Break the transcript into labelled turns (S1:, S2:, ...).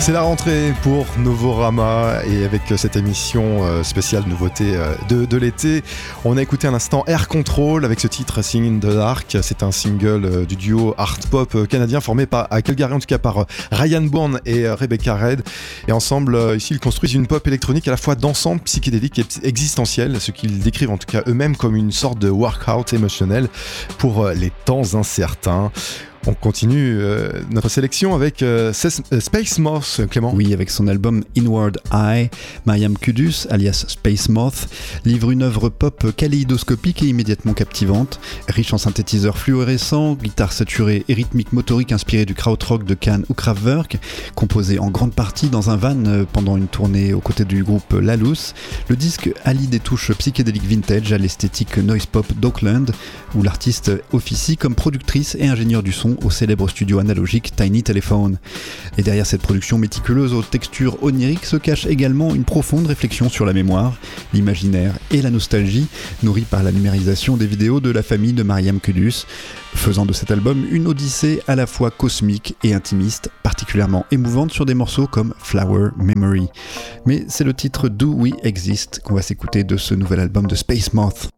S1: C'est la rentrée pour Novorama et avec cette émission spéciale nouveauté de l'été, on a écouté un instant Air Control avec ce titre Singing in the Dark. C'est un single du duo art pop canadien formé à Calgary en tout cas par Ryan Bourne et Rebecca Red. Et ensemble ici ils construisent une pop électronique à la fois dansante, psychédélique et existentielle, ce qu'ils décrivent en tout cas eux-mêmes comme une sorte de workout émotionnel pour les temps incertains. On continue notre sélection avec Space Moth, Clément.
S2: Oui, avec son album Inward Eye, Mariam Kudus, alias Space Moth, livre une œuvre pop kaléidoscopique et immédiatement captivante, riche en synthétiseurs fluorescents, guitares saturées et rythmiques motoriques inspirées du krautrock de Can ou Kraftwerk, composé en grande partie dans un van pendant une tournée aux côtés du groupe Lalous. Le disque allie des touches psychédéliques vintage à l'esthétique noise pop d'Auckland, où l'artiste officie comme productrice et ingénieur du son au célèbre studio analogique Tiny Telephone. Et derrière cette production méticuleuse aux textures oniriques se cache également une profonde réflexion sur la mémoire, l'imaginaire et la nostalgie, nourrie par la numérisation des vidéos de la famille de Mariam Kudus, faisant de cet album une odyssée à la fois cosmique et intimiste, particulièrement émouvante sur des morceaux comme Flower Memory. Mais c'est le titre Do We Exist qu'on va s'écouter de ce nouvel album de Space Moth.